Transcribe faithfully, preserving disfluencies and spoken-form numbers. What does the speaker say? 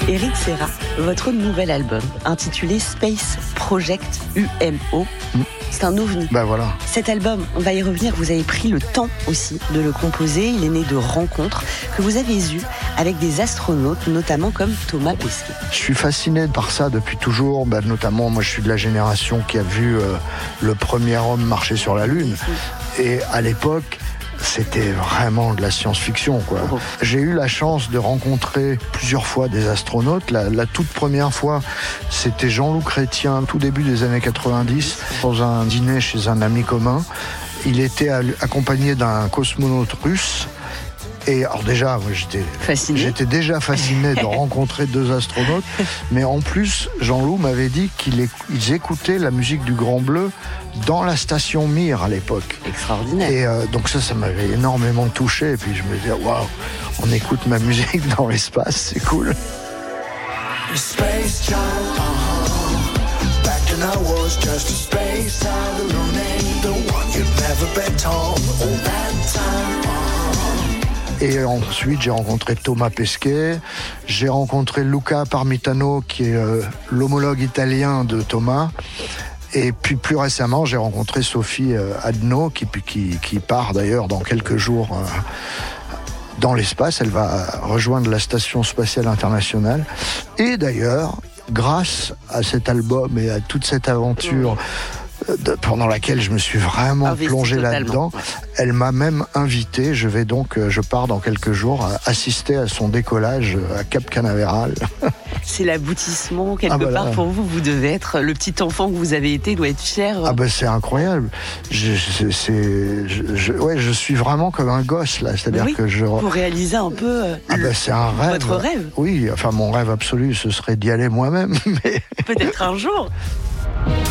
Eric Serra, votre nouvel album, intitulé Space Project U M O, mmh. c'est un ovni. Ben voilà. Cet album, on va y revenir, vous avez pris le temps aussi de le composer. Il est né de rencontres que vous avez eues avec des astronautes, notamment comme Thomas Pesquet. Je suis fasciné par ça depuis toujours. Ben, notamment, moi, je suis de la génération qui a vu euh, le premier homme marcher sur la Lune. Mmh. Et à l'époque, c'était vraiment de la science-fiction, quoi. Oh. J'ai eu la chance de rencontrer plusieurs fois des astronautes. La, la toute première fois, c'était Jean-Loup Chrétien, tout début des années quatre-vingt-dix, dans un dîner chez un ami commun. Il était accompagné d'un cosmonaute russe. Et alors déjà, moi, j'étais, j'étais déjà fasciné de rencontrer deux astronautes, mais en plus, Jean-Loup m'avait dit qu'ils écoutaient la musique du Grand Bleu dans la station Mir à l'époque. Extraordinaire. Et euh, donc ça, ça m'avait énormément touché. Et puis je me disais, waouh, on écoute ma musique dans l'espace, c'est cool. Space child, uh-huh. Back when I was just a space child, the one you'd never bet on all that time. Uh-huh. Et ensuite, j'ai rencontré Thomas Pesquet, j'ai rencontré Luca Parmitano, qui est euh, l'homologue italien de Thomas. Et puis plus récemment, j'ai rencontré Sophie euh, Adno, qui, qui, qui part d'ailleurs dans quelques jours euh, dans l'espace. Elle va rejoindre la Station Spatiale Internationale. Et d'ailleurs, grâce à cet album et à toute cette aventure... De, pendant laquelle je me suis vraiment Investi plongé totalement. Là-dedans. Elle m'a même invité. Je vais donc, je pars dans quelques jours assister à son décollage à Cap Canaveral. C'est l'aboutissement quelque ah bah part là. Pour vous. Vous devez être le petit enfant que vous avez été, doit être fier. Ah ben bah c'est incroyable. Je, c'est, c'est, je, je, ouais, je suis vraiment comme un gosse là. C'est-à-dire oui, que je. Pour réaliser un peu. Ah le, bah c'est un rêve. Votre rêve. Oui, enfin mon rêve absolu, ce serait d'y aller moi-même. Mais... Peut-être un jour.